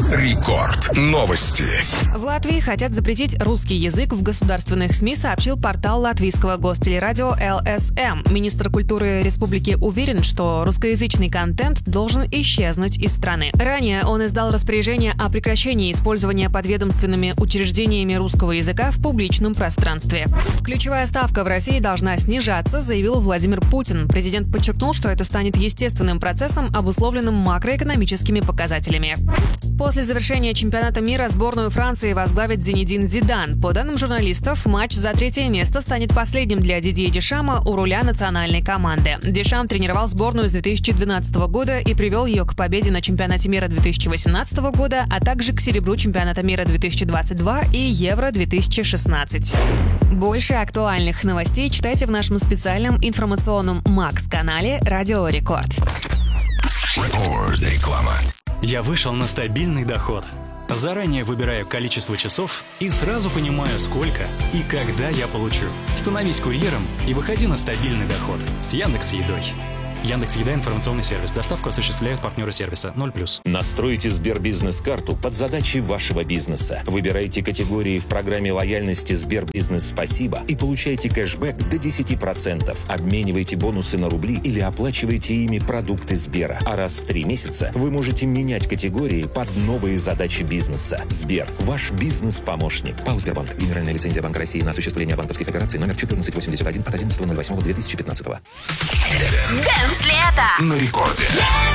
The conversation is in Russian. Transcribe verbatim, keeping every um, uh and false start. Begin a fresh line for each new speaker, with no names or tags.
Рекорд. Новости.
В Латвии хотят запретить русский язык в государственных СМИ, сообщил портал латвийского гостелерадио эл эс эм. Министр культуры республики уверен, что русскоязычный контент должен исчезнуть из страны. Ранее он издал распоряжение о прекращении использования подведомственными учреждениями русского языка в публичном пространстве. Ключевая ставка в России должна снижаться, заявил Владимир Путин. Президент подчеркнул, что это станет естественным процессом, обусловленным макроэкономическими показателями. После завершения чемпионата мира сборную Франции возглавит Зинедин Зидан. По данным журналистов, матч за третье место станет последним для Дидье Дешама у руля национальной команды. Дешам тренировал сборную с две тысячи двенадцатого года и привел ее к победе на чемпионате мира две тысячи восемнадцатого года, а также к серебру чемпионата мира две тысячи двадцать два и Евро две тысячи шестнадцать. Больше актуальных новостей читайте в нашем специальном информационном Макс-канале «Радио Рекорд».
Рекорд. Реклама.
Я вышел на стабильный доход. Заранее выбираю количество часов и сразу понимаю, сколько и когда я получу. Становись курьером и выходи на стабильный доход с Яндекс.Едой. Яндекс.Еда — информационный сервис. Доставку осуществляют партнеры сервиса. ноль плюс.
Настройте Сбербизнес-карту под задачи вашего бизнеса. Выбирайте категории в программе лояльности Сбербизнес Спасибо и получайте кэшбэк до десять процентов. Обменивайте бонусы на рубли или оплачивайте ими продукты Сбера. А раз в три месяца вы можете менять категории под новые задачи бизнеса. Сбер – ваш бизнес-помощник. ПАО «Сбербанк». Генеральная лицензия Банка России на осуществление банковских операций номер четырнадцать восемьдесят один от одиннадцатого ноль восьмого две тысячи пятнадцатого.
На рекорде.